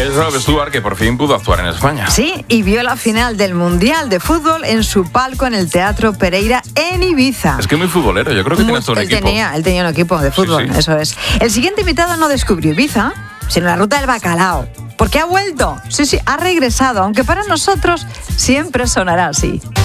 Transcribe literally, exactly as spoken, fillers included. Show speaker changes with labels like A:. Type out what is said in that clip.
A: es Rob Stewart, que por fin pudo actuar en España.
B: Sí, y vio la final del Mundial de Fútbol en su palco en el Teatro Pereira en Ibiza.
A: Es que muy futbolero, yo creo que tiene hasta un
B: él
A: equipo.
B: Tenía, él tenía un equipo de fútbol,
A: Sí, sí.
B: eso es. El siguiente invitado no descubrió Ibiza, sino la ruta del bacalao. Porque ha vuelto, sí, sí, ha regresado, aunque para nosotros siempre sonará así.